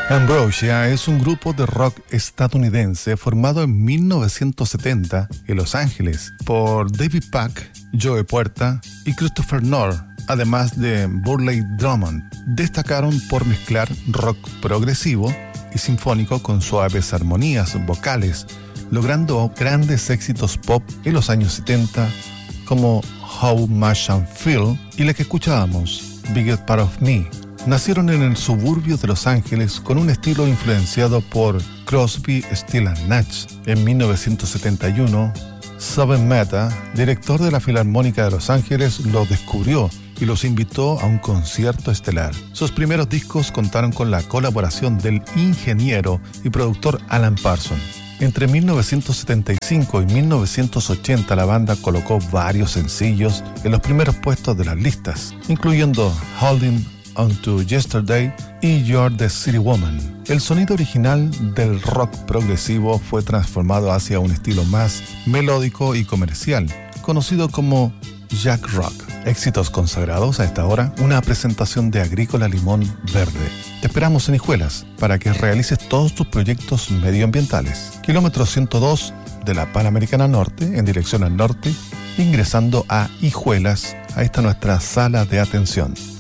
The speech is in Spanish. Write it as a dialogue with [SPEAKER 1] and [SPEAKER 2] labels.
[SPEAKER 1] Ambrosia es un grupo de rock estadounidense formado en 1970 en Los Ángeles por David Pack, Joe Puerta y Christopher Knorr, además de Burley Drummond. Destacaron por mezclar rock progresivo y sinfónico con suaves armonías vocales, logrando grandes éxitos pop en los años 70 como How Much I Feel y la que escuchábamos, Biggest Part of Me. Nacieron en el suburbio de Los Ángeles con un estilo influenciado por Crosby, Stills & Nash. En 1971, Saban Mehta, director de la Filarmónica de Los Ángeles, los descubrió y los invitó a un concierto estelar. Sus primeros discos contaron con la colaboración del ingeniero y productor Alan Parsons. Entre 1975 y 1980 la banda colocó varios sencillos en los primeros puestos de las listas, incluyendo Holding On To Yesterday y You're the City Woman. El sonido original del rock progresivo fue transformado hacia un estilo más melódico y comercial, conocido como Jack Rock. Éxitos consagrados a esta hora, una presentación de Agrícola Limón Verde. Te esperamos en Hijuelas para que realices todos tus proyectos medioambientales. Kilómetro 102 de la Panamericana Norte, en dirección al norte, ingresando a Hijuelas. Ahí está nuestra sala de atención.